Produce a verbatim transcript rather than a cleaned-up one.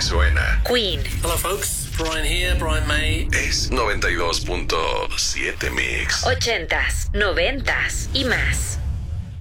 suena. Queen. Hello, folks. Brian here, Brian May. Es noventa y dos punto siete Mix. Ochentas, noventas y más.